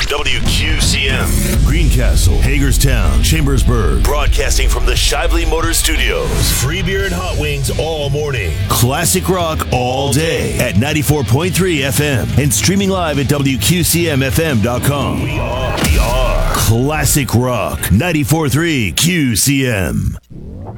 WQCM. Greencastle, Hagerstown, Chambersburg. Broadcasting from the Shively Motor Studios. Free beer and hot wings all morning. Classic rock all day at 94.3 FM. And streaming live at WQCMFM.com. We are Classic Rock 94.3 QCM.